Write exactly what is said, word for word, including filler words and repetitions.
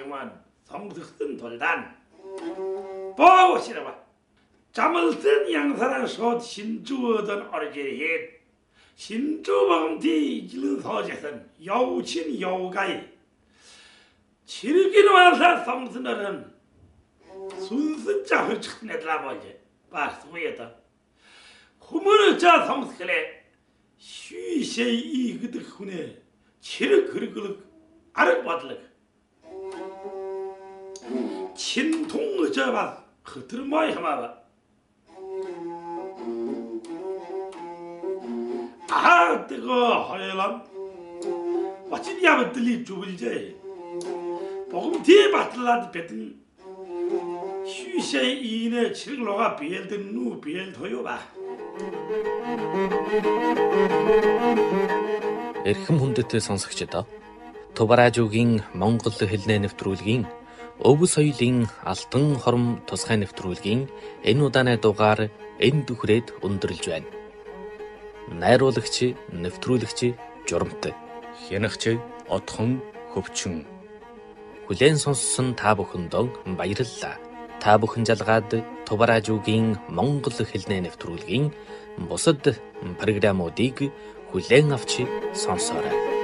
그만 성득선 돌단 보시라봐 잠을 쓴 양사랑 솥 신주 얻은 어르제릿 신주 먹음디 이질은 서재선 여우친 여우가이 지르기는 완사 성스너는 순순자 헐착 내더라 보지 박수에다 후문을 자 성스클에 쉬시에 이그득 훈에 치르 그르그르 아르 받을래 친통 저봐 그들 뭐이 하마봐 아 뜨거 허열람 어찌 야버들이 죽을지 보금 뒤에 받들라도 뱉은 쉬시에 이네 치르로가 비엘든 누 비엘도요 봐 Эрхэм хүндэт сонсогчдоо Тубаражуугийн Монгол хэлний нэвтрүүлгийн Өв соёлын алтан хором тусгай нэвтрүүлгийн энэ удааны дугаар энд дүхрээд өндөрлж байна. Найруулагч, нэвтрүүлэгч Журамт, хянагч Отхон Хөвчин. Хүлээн сонссон та бүхэндээ баярлалаа. Та бүхэн жалгаад Тубаражуугийн Монгол хэлний нэвтрүүлгийн бусад програмуудыг хүлээн авч сонсоорой.